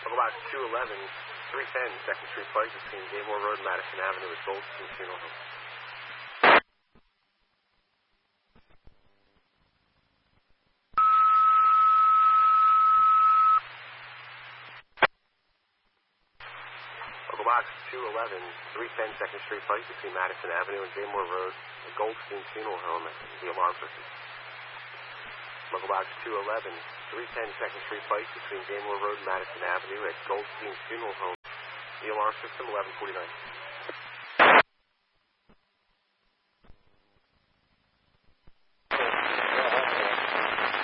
Local Box 211, 310 2nd Street Pike between Gaymore Road and Madison Avenue at Goldstein Funeral Home. Local Box 211, 310 2nd Street Pike between Madison Avenue and Gaymore Road at Goldstein Funeral Home. The alarm system. Local Box 211, 310 2nd Street Pike between Gaymore Road and Madison Avenue at Goldstein Funeral Home. The alarm system, 1149.